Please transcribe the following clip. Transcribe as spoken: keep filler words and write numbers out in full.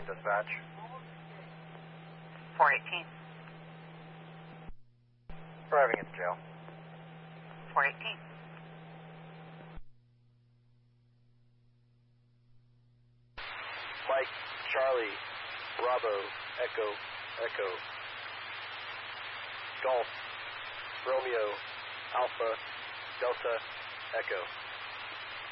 Dispatch. four eighteen. Arriving at the jail. four eighteen. Mike, Charlie, Bravo, Echo, Echo. Golf, Romeo, Alpha, Delta, Echo.